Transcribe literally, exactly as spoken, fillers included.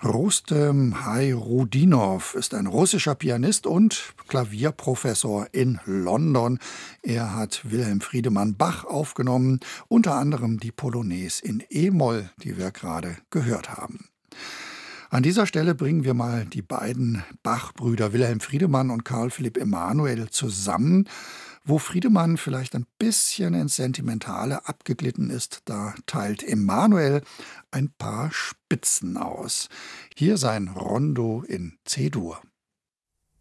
Rustem Hairudinov ist ein russischer Pianist und Klavierprofessor in London. Er hat Wilhelm Friedemann Bach aufgenommen, unter anderem die Polonaise in E-Moll, die wir gerade gehört haben. An dieser Stelle bringen wir mal die beiden Bach-Brüder Wilhelm Friedemann und Carl Philipp Emanuel zusammen. Wo Friedemann vielleicht ein bisschen ins Sentimentale abgeglitten ist, da teilt Emanuel ein paar Spitzen aus. Hier sein Rondo in C-Dur.